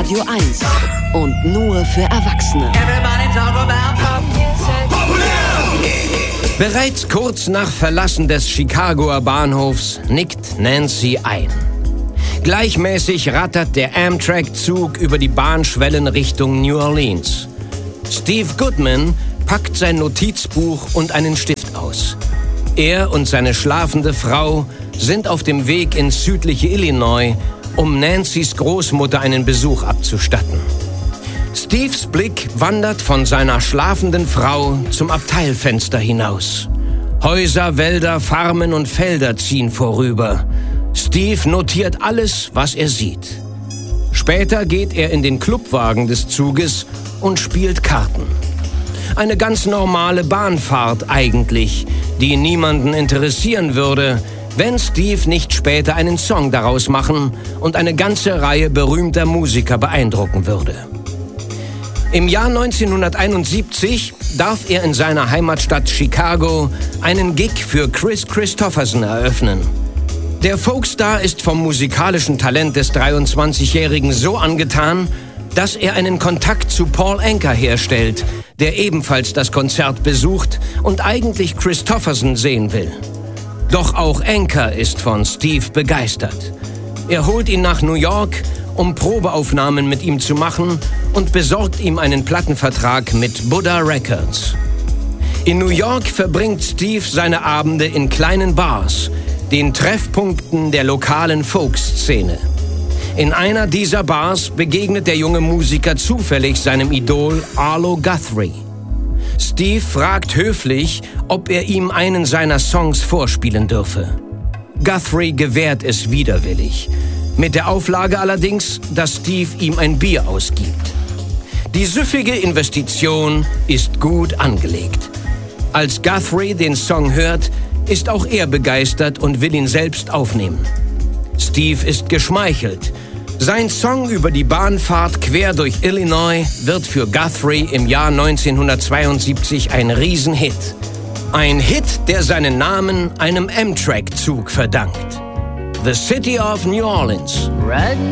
Radio 1 und nur für Erwachsene. Bereits kurz nach Verlassen des Chicagoer Bahnhofs nickt Nancy ein. Gleichmäßig rattert der Amtrak-Zug über die Bahnschwellen Richtung New Orleans. Steve Goodman packt sein Notizbuch und einen Stift aus. Er und seine schlafende Frau sind auf dem Weg ins südliche Illinois, um Nancys Großmutter einen Besuch abzustatten. Steves Blick wandert von seiner schlafenden Frau zum Abteilfenster hinaus. Häuser, Wälder, Farmen und Felder ziehen vorüber. Steve notiert alles, was er sieht. Später geht er in den Clubwagen des Zuges und spielt Karten. Eine ganz normale Bahnfahrt eigentlich, die niemanden interessieren würde, wenn Steve nicht später einen Song daraus machen und eine ganze Reihe berühmter Musiker beeindrucken würde. Im Jahr 1971 darf er in seiner Heimatstadt Chicago einen Gig für Kris Kristofferson eröffnen. Der Folkstar ist vom musikalischen Talent des 23-Jährigen so angetan, dass er einen Kontakt zu Paul Anka herstellt, der ebenfalls das Konzert besucht und eigentlich Kristofferson sehen will. Doch auch Anka ist von Steve begeistert. Er holt ihn nach New York, um Probeaufnahmen mit ihm zu machen und besorgt ihm einen Plattenvertrag mit Buddha Records. In New York verbringt Steve seine Abende in kleinen Bars, den Treffpunkten der lokalen Folk-Szene. In einer dieser Bars begegnet der junge Musiker zufällig seinem Idol Arlo Guthrie. Steve fragt höflich, ob er ihm einen seiner Songs vorspielen dürfe. Guthrie gewährt es widerwillig, mit der Auflage allerdings, dass Steve ihm ein Bier ausgibt. Die süffige Investition ist gut angelegt. Als Guthrie den Song hört, ist auch er begeistert und will ihn selbst aufnehmen. Steve ist geschmeichelt. Sein Song über die Bahnfahrt quer durch Illinois wird für Guthrie im Jahr 1972 ein Riesenhit. Ein Hit, der seinen Namen einem Amtrak-Zug verdankt. The City of New Orleans.